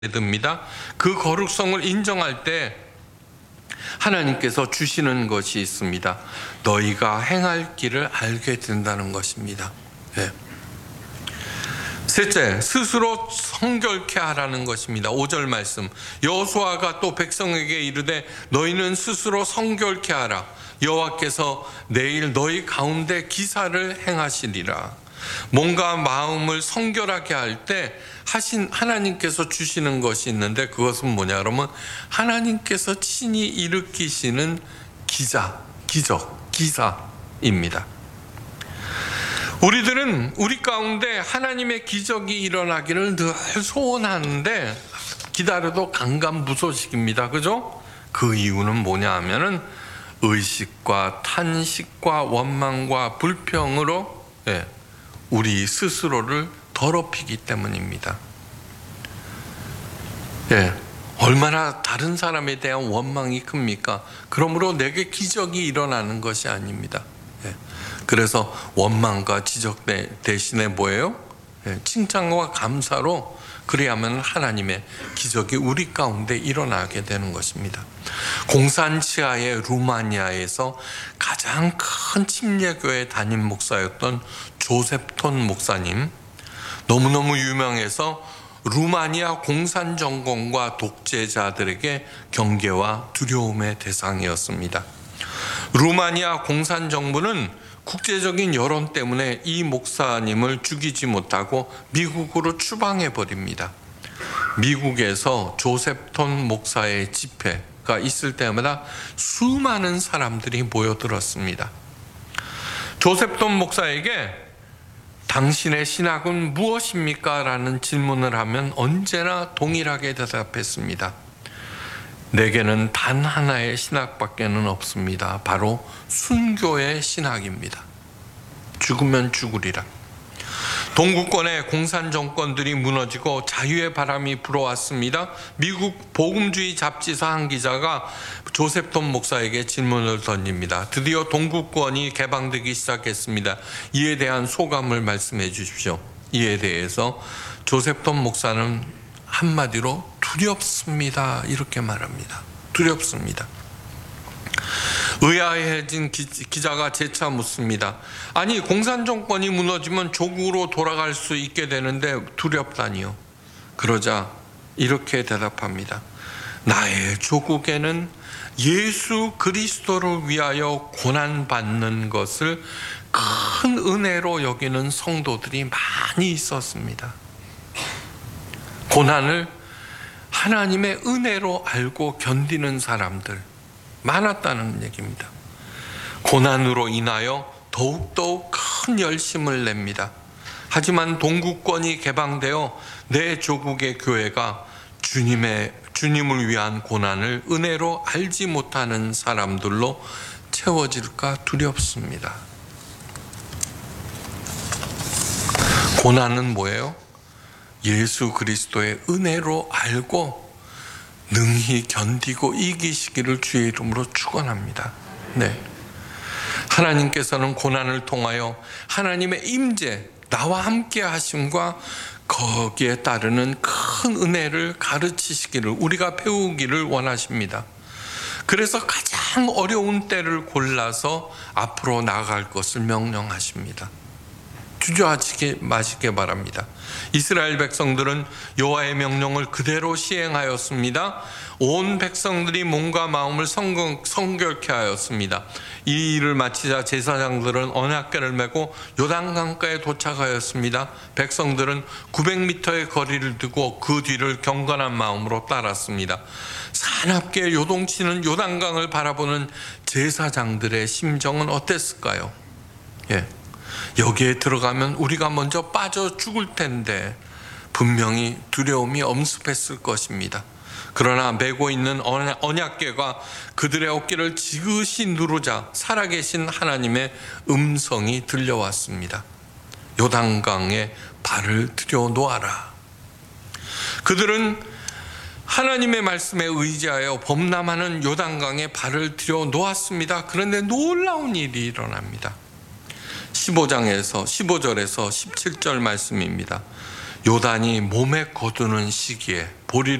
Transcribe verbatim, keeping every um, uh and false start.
듭니다. 그 거룩성을 인정할 때 하나님께서 주시는 것이 있습니다. 너희가 행할 길을 알게 된다는 것입니다. 네. 셋째, 스스로 성결케 하라는 것입니다. 오 절 말씀, 여호수아가 또 백성에게 이르되 너희는 스스로 성결케 하라. 여호와께서 내일 너희 가운데 기사를 행하시리라. 뭔가 마음을 성결하게 할 때 하신 하나님께서 주시는 것이 있는데, 그것은 뭐냐 그러면 하나님께서 친히 일으키시는 기자, 기적, 기사입니다. 우리들은 우리 가운데 하나님의 기적이 일어나기를 늘 소원하는데 기다려도 간간무소식입니다. 그죠? 그 이유는 뭐냐 하면은 의식과 탄식과 원망과 불평으로 예, 우리 스스로를 더럽히기 때문입니다. 예, 얼마나 다른 사람에 대한 원망이 큽니까? 그러므로 내게 기적이 일어나는 것이 아닙니다. 예, 그래서 원망과 지적 대신에 뭐예요? 예, 칭찬과 감사로 그래야만 하나님의 기적이 우리 가운데 일어나게 되는 것입니다. 공산치하의 루마니아에서 가장 큰 침례교회 담임 목사였던 조셉톤 목사님, 너무너무 유명해서 루마니아 공산정권과 독재자들에게 경계와 두려움의 대상이었습니다. 루마니아 공산정부는 국제적인 여론 때문에 이 목사님을 죽이지 못하고 미국으로 추방해 버립니다. 미국에서 조셉톤 목사의 집회가 있을 때마다 수많은 사람들이 모여들었습니다. 조셉톤 목사에게 당신의 신학은 무엇입니까? 라는 질문을 하면 언제나 동일하게 대답했습니다. 내게는 단 하나의 신학밖에는 없습니다. 바로 순교의 신학입니다. 죽으면 죽으리라. 동구권의 공산정권들이 무너지고 자유의 바람이 불어왔습니다. 미국 복음주의 잡지사 한 기자가 조셉톤 목사에게 질문을 던집니다. 드디어 동구권이 개방되기 시작했습니다. 이에 대한 소감을 말씀해 주십시오. 이에 대해서 조셉톤 목사는 한마디로 두렵습니다. 이렇게 말합니다. 두렵습니다. 의아해진 기자가 재차 묻습니다. 아니, 공산정권이 무너지면 조국으로 돌아갈 수 있게 되는데 두렵다니요. 그러자 이렇게 대답합니다. 나의 조국에는 예수 그리스도를 위하여 고난받는 것을 큰 은혜로 여기는 성도들이 많이 있었습니다. 고난을 하나님의 은혜로 알고 견디는 사람들 많았다는 얘기입니다. 고난으로 인하여 더욱더욱 큰 열심을 냅니다. 하지만 동구권이 개방되어 내 조국의 교회가 주님의, 주님을 위한 고난을 은혜로 알지 못하는 사람들로 채워질까 두렵습니다. 고난은 뭐예요? 예수 그리스도의 은혜로 알고 능히 견디고 이기시기를 주의 이름으로 축원합니다. 네, 하나님께서는 고난을 통하여 하나님의 임재, 나와 함께 하심과 거기에 따르는 큰 은혜를 가르치시기를, 우리가 배우기를 원하십니다. 그래서 가장 어려운 때를 골라서 앞으로 나아갈 것을 명령하십니다. 주저하지 마시기 바랍니다. 이스라엘 백성들은 여호와의 명령을 그대로 시행하였습니다. 온 백성들이 몸과 마음을 성경, 성결케 하였습니다. 이 일을 마치자 제사장들은 언약궤를 메고 요단강가에 도착하였습니다. 백성들은 구백 미터의 거리를 두고 그 뒤를 경건한 마음으로 따랐습니다. 사납게 요동치는 요단강을 바라보는 제사장들의 심정은 어땠을까요? 예. 여기에 들어가면 우리가 먼저 빠져 죽을 텐데 분명히 두려움이 엄습했을 것입니다. 그러나 메고 있는 언약궤가 그들의 어깨를 지그시 누르자 살아계신 하나님의 음성이 들려왔습니다. 요단강에 발을 들여 놓아라. 그들은 하나님의 말씀에 의지하여 범람하는 요단강에 발을 들여 놓았습니다. 그런데 놀라운 일이 일어납니다. 십오 장에서 십오 절에서 십칠 절 말씀입니다. 요단이 몸에 거두는 시기에 보리를